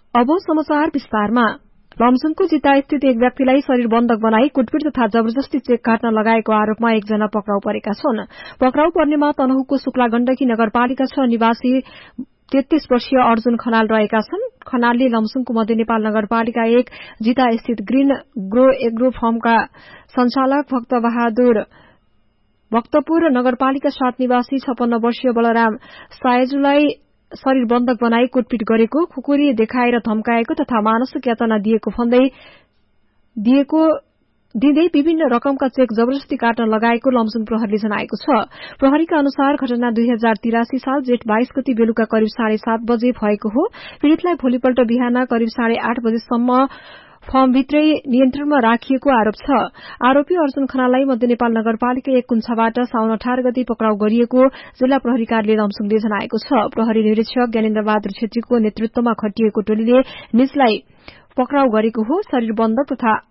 अब समाचार विस्तारमा। लमजुङको जिता स्थित एक व्यक्तिलाई शरीर बन्धक बनाई कुटपिट तथा जबरजस्ती चेक काट्न लगाएको आरोपमा एकजना पक्राउ परेका छन्। पक्राउ पर्नेमा तनहुँको शुक्ला गण्डकी नगरपालिका 6 निवासी 33 वर्षीय अर्जुन खनाल रहेका छन्। खनालले लमजुङको मध्य नेपाल नगरपालिका 1 जिता स्थित ग्रीन ग्रो एग्रो फार्मका संचालक भक्तपुर नगरपालिका 7 निवासी 56 वर्षीय बलराम सायजुलाई शरीर बन्धक बनाई कुटपिट गरेको, खुकुरी देखाएर धम्काएको तथा मानसिक यातना दिँदै विभिन्न रकमका चेक जबरजस्ती काट्न लगाएको लमजुङ प्रहरीले जनाएको छ। प्रहरीका अनुसार घटना 2083 साल जेठ 22 गते बेलुका करिब 7:30 बजे भएको हो। पीड़ितलाई भोलिपल्ट बिहान करिब 8:30 बजेसम्म फर्मभित्रै नियन्त्रणमा राखिएको आरोप छ। आरोपी अर्जुन खनाललाई मध्य नेपाल नगरपालिका 1 कुन्छाबाट साउन 18 गते पक्राउ गरिएको जिल्ला प्रहरी कार्यालय लमजुङले जनाएको छ। प्रहरी निरीक्षक ज्ञानेन्द्र बहादुर छेत्रीको नेतृत्वमा खटिएको टोलीले निजलाई पक्राउ गरेको हो। शरीर बन्धक तथा